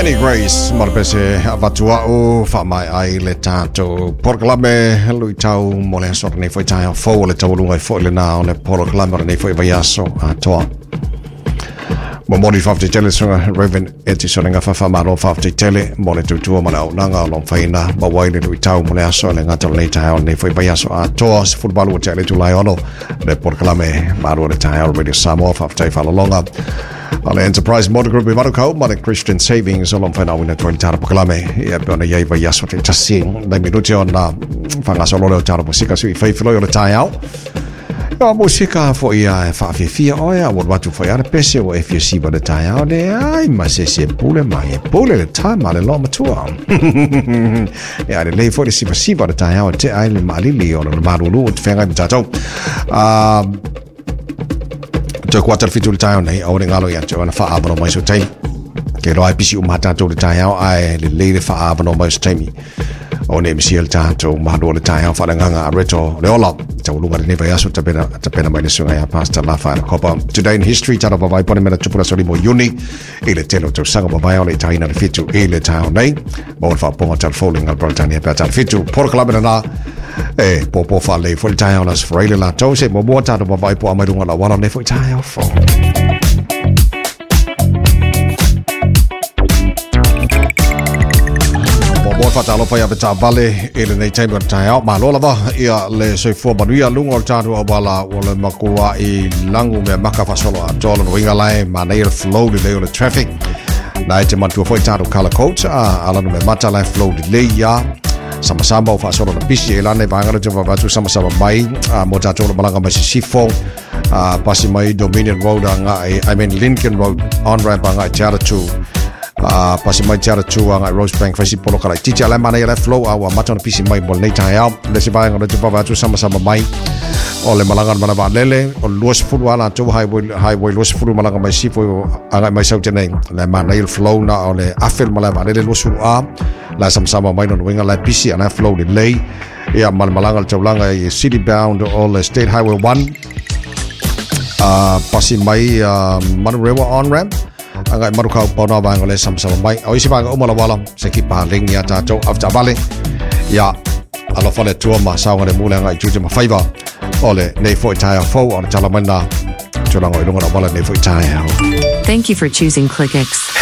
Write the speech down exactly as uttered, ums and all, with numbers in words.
Danny Grace, marpese avatua o fa mai ai le tato porklame lui tau mole sor nei foi tai fo le tau lunga foi le na le porklame nei foi vayaso a toa mo modi fafte tele songa Reverend Edison nga fa fa maro fafte tele mole tu tu mala nanga long faina ba wai le lui tau mole aso le ngata le tai nei foi vayaso a toa football o tele tu lai ono le porklame maro le tai radio Samoa fafte fa longa Ale Enterprise Motor Group i Marukau, Mare Christian Savings, olom whanau ina tuan tarapu kalame, ia peona iei vai aso te tasing, dai minuti o na whangasolo leo tarapu sika sui whaifiloi o le tai au. Ia musika fo ia e whaafifia oia, wad watu fo ia pese o F U C ba le tai au, le ai ma se se pule mai, e pule le tai ma le lo matua. Ia le lei fo le sipa sipa le tai au, te ai le maalili o le marulu, o te whengai mitatou. Ah... Te kuatar fitu le tai nei au ngalo ia te wana fa abano mai so tai ke roi pisi umata to le tai au ai le le fa abano mai so tai o ne misiel tato mahado le tai au fa nganga reto le ola te lunga le neva yaso te pena te pena mai le sunga ya pasta la fa copa today in history tata ba vai pone mena tupura sori mo uni ile telo to sanga ba vai ole tai na le fitu ile tai nei mo fa ponga tal falling al Britannia pa tal fitu por club na e popo fa le foi tai au las freile la to se mo mo tata ba vai po mai lunga la wala ne foi tai au fo mo fata lo fa ya beta vale ele nei time tai au ma lo lava ia le se fo banuia lungo tatu o bala o le makua i langu me maka fa solo a tolo winga lai ma nei flow le le traffic na te matu foi tatu kala coach a ala me mata lai flow le ya sama-sama o fa solo na pisi e lane vanga te va tu sama-sama mai mo tatu lo malanga mai sifo a pasi mai Dominion Road anga I mean Lincoln Road on ramp anga Tiara two Uh, pasi mai tiara tu anga Rosebank fasi polo kala titi ala mana ia flow awa matona pisi mai bol nei tai au le se vai ngona te pava tu sama-sama mai o le malanga mana va lele o luas fulu ala tu highway highway luas fulu malanga mai sifo anga mai sau teneng le mana il flow na o le afel malanga lele luas fulu a la sama-sama mai no winga la pisi ana flow le lei ia mal malanga le taulanga i city bound o le state highway one uh, pasi mai uh, Manu River on ramp angai marukau pona bang ole sama-sama mai o isi bang umala wala se ki paling ya tato after valley ya alo fale tua ma saunga le mule ngai juje ma faiva ole nei foi tai fo on talamana tulanga ilunga wala nei foi tai. Thank you for choosing ClickX.